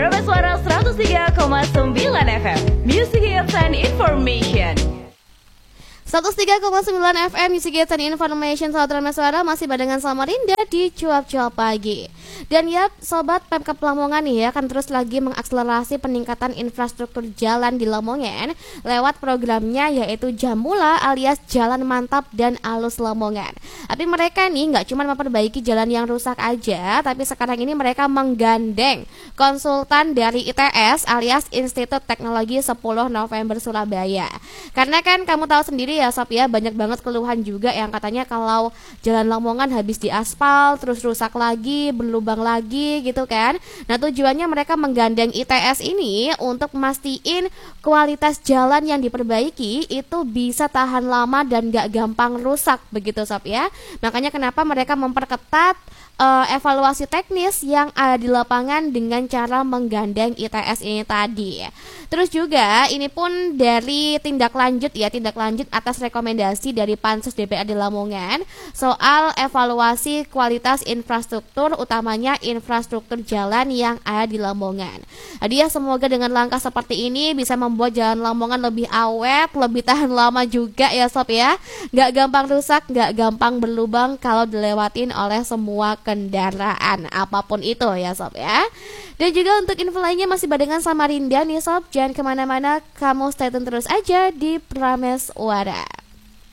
Prameswara 103,9 FM, Music Hits and Information. 103,9 FM Music Hits and Information. Saudara Prameswara masih barengan Samarinda di Cuap-Cuap Pagi. Dan ya Sobat, Pemkab Lamongan nih akan terus lagi mengakselerasi peningkatan infrastruktur jalan di Lamongan lewat programnya yaitu Jamula alias Jalan Mantap dan Alus Lamongan. Tapi mereka nih nggak cuma memperbaiki jalan yang rusak aja, tapi sekarang ini mereka menggandeng konsultan dari ITS alias Institut Teknologi 10 November Surabaya. Karena kan kamu tahu sendiri ya Sob ya, banyak banget keluhan juga yang katanya kalau jalan Lamongan habis diaspal terus rusak lagi, berlubang lagi gitu kan. Nah tujuannya mereka menggandeng ITS ini untuk mastiin kualitas jalan yang diperbaiki itu bisa tahan lama dan gak gampang rusak begitu Sob ya. Makanya kenapa mereka memperketat evaluasi teknis yang ada di lapangan dengan cara menggandeng ITS ini tadi. Terus juga ini pun dari tindak lanjut atas rekomendasi dari Pansus DPRD Lamongan soal evaluasi kualitas infrastruktur, utamanya infrastruktur jalan yang ada di Lamongan. Jadi ya semoga dengan langkah seperti ini bisa membuat jalan Lamongan lebih awet, lebih tahan lama juga ya Sob ya. Gak gampang rusak, gak gampang berlubang kalau dilewatin oleh semua kendaraan apapun itu ya Sob ya. Dan juga untuk info lainnya masih barengan Samarinda nih Sob. Jangan kemana-mana, kamu stay tune terus aja di Prameswara.